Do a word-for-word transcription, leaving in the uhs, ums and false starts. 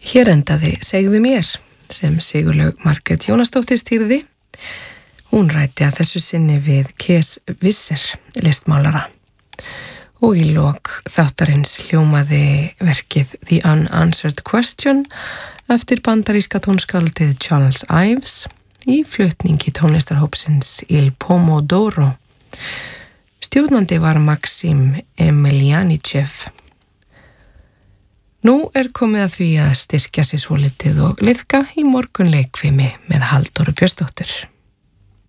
Hér endaði Segðu mér sem Sigurlaug Margrét Jónasdóttir stýrði. Hún ræddi að þessu sinni við Kees Visser, listmálara. Og í lok þáttarins hljómaði verkið The Unanswered Question eftir bandaríska tónskáldið Charles Ives í flutningi tónlistarhópsins Il Pomodoro. Stjórnandi var Maxim Emelianichev. Nú er komið að því að styrkja sig svolítið og liðka í morgunleikfimi með Halldóru Björnsdóttur.